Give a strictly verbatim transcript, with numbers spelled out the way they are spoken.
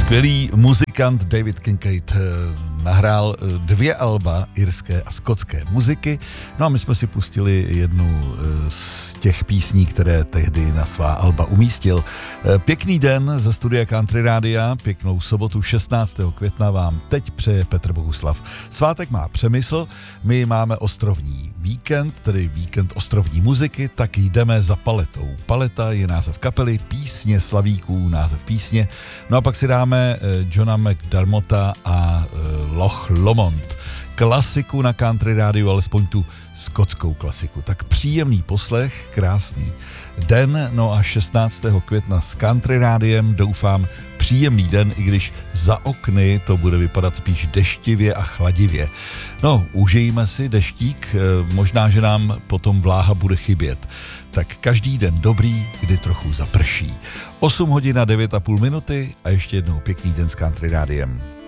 Skvělý muzikant David Kincaid nahrál dvě alba irské a skotské muziky. No a my jsme si pustili jednu z těch písní, které tehdy na svá alba umístil. Pěkný den ze studia Country Rádia, pěknou sobotu šestnáctého května vám teď přeje Petr Bohuslav. Svátek má Přemysl, my máme ostrovní víkend, tedy víkend ostrovní muziky, tak jdeme za paletou. Paleta je název kapely, písně slavíků, název písně. No a pak si dáme Johna McDermotta a Loch Lomond. Klasiku na Country Rádiu, alespoň tu skotskou klasiku. Tak příjemný poslech, krásný den, no a šestnáctého května s Country Rádiem doufám příjemný den, i když za okny to bude vypadat spíš deštivě a chladivě. No, užijme si deštík, možná, že nám potom vláha bude chybět. Tak každý den dobrý, kdy trochu zaprší. osm hodin a devět a půl minuty a ještě jednou pěkný den s Country Rádiem.